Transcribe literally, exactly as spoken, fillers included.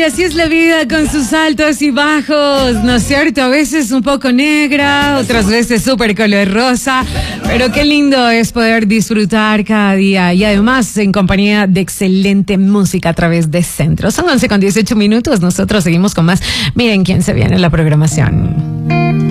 así es la vida con sus altos y bajos, ¿no es cierto? A veces un poco negra, otras veces súper color rosa, pero qué lindo es poder disfrutar cada día y además en compañía de excelente música a través de Centro. Son once con dieciocho minutos, nosotros seguimos con más. Miren quién se viene en la programación.